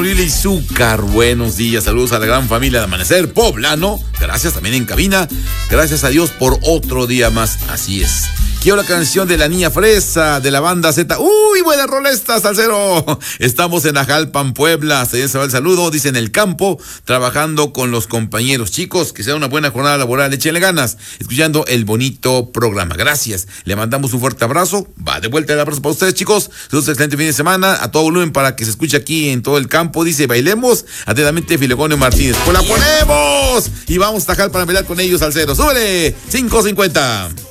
Lili Zúcar, buenos días, saludos a la gran familia de Amanecer Poblano, gracias también en cabina, gracias a Dios por otro día más, así es. Quiero la canción de La Niña Fresa, de la banda Z. ¡Uy, buena rola esta, salsero! Estamos en Ajalpan, Puebla. Se va el saludo, dice en el campo, trabajando con los compañeros. Chicos, que sea una buena jornada laboral, échenle ganas, escuchando el bonito programa. Gracias, le mandamos un fuerte abrazo. Va de vuelta el abrazo para ustedes, chicos. Un excelente fin de semana, a todo volumen para que se escuche aquí en todo el campo. Dice, bailemos, atentamente, Filegonio Martínez. ¡Pues la ponemos! Y vamos a Ajalpan para bailar con ellos, salsero. ¡Súbele! 5:50.